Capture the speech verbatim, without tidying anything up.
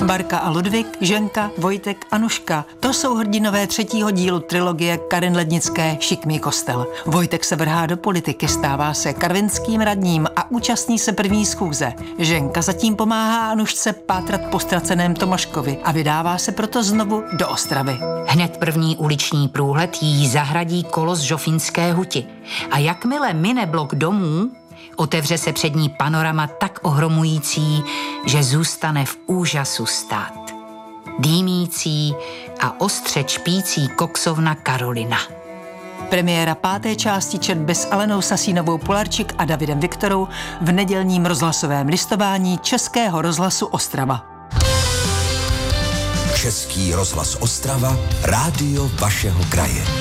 Barka a Ludvík, Ženka, Vojtek, Anuška. To jsou hrdinové třetího dílu trilogie Karin Lednické Šikmý kostel. Vojtek se vrhá do politiky, stává se karvinským radním a účastní se první schůze. Ženka zatím pomáhá Anušce pátrat po ztraceném Tomaškovi a vydává se proto znovu do Ostravy. Hned první uliční průhled jí zahradí kolo z Žofínské huti. A jakmile mine blok domů, otevře se před ní panorama tak ohromující, že zůstane v úžasu stát. Dýmící a ostře čpící koksovna Karolina. Premiéra páté části četby s Alenou Sasínovou Polarčik a Davidem Viktorou v nedělním rozhlasovém listování Českého rozhlasu Ostrava. Český rozhlas Ostrava, rádio vašeho kraje.